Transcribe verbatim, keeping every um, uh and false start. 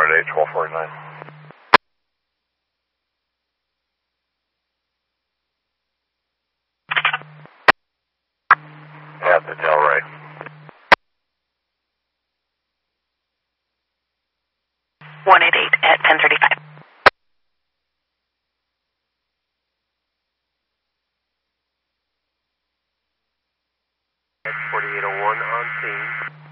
at eight, twelve forty-nine. At the Delray. one eight eight at ten thirty-five. forty-eight oh one on scene.